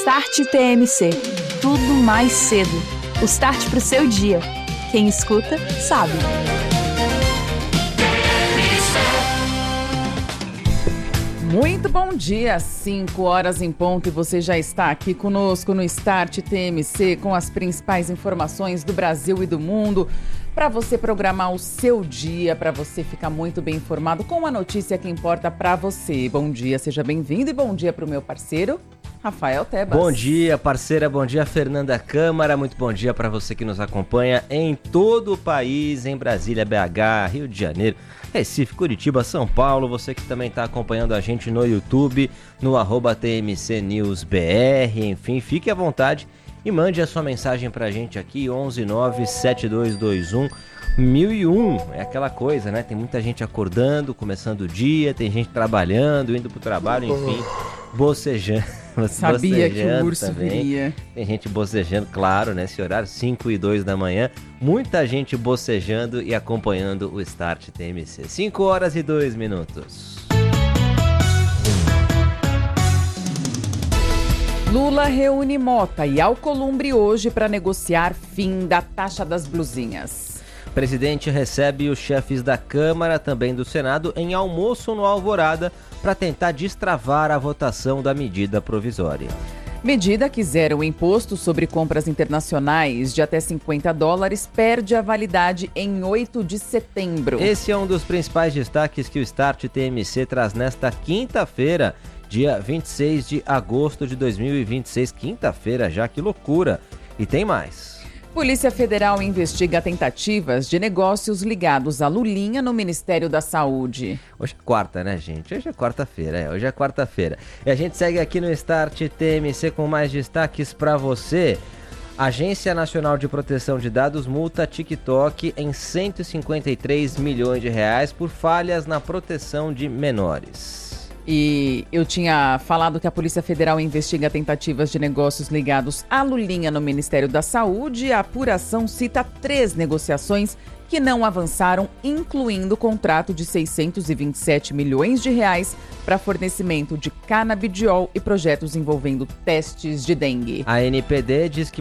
Start TMC. Tudo mais cedo. O start para o seu dia. Quem escuta, sabe. Muito bom dia, 5 horas em ponto, e você já está aqui conosco no Start TMC com as principais informações do Brasil e do mundo, para você programar o seu dia, para você ficar muito bem informado com a notícia que importa para você. Bom dia, seja bem-vindo, e bom dia para o meu parceiro, Rafael Tebas. Bom dia, parceira, bom dia, Fernanda Câmara, muito bom dia para você que nos acompanha em todo o país, em Brasília, BH, Rio de Janeiro, Recife, Curitiba, São Paulo, você que também está acompanhando a gente no YouTube, no @TMCNewsBR, enfim, fique à vontade e mande a sua mensagem pra gente aqui, 11972211001, é aquela coisa, né? Tem muita gente acordando, começando o dia, tem gente trabalhando, indo pro trabalho, enfim, bocejando. Sabia que o urso também viria. Tem gente bocejando, claro, nesse horário, 5:02 da manhã. Muita gente bocejando e acompanhando o Start TMC. 5:02. Lula reúne Mota e Alcolumbre hoje para negociar fim da taxa das blusinhas. O presidente recebe os chefes da Câmara, também do Senado, em almoço no Alvorada para tentar destravar a votação da medida provisória. Medida que zera o imposto sobre compras internacionais de até $50 perde a validade em 8 de setembro. Esse é um dos principais destaques que o Start TMC traz nesta quinta-feira, dia 26 de agosto de 2026. Quinta-feira já, que loucura! E tem mais. Polícia Federal investiga tentativas de negócios ligados a Lulinha no Ministério da Saúde. Hoje é quarta, né, gente? Hoje é quarta-feira, hoje é quarta-feira. E a gente segue aqui no Start TMC com mais destaques para você. Agência Nacional de Proteção de Dados multa TikTok em R$153 milhões por falhas na proteção de menores. E eu tinha falado que a Polícia Federal investiga tentativas de negócios ligados à Lulinha no Ministério da Saúde. A apuração cita 3 negociações que não avançaram, incluindo o contrato de R$627 milhões para fornecimento de canabidiol e projetos envolvendo testes de dengue. A NPD diz que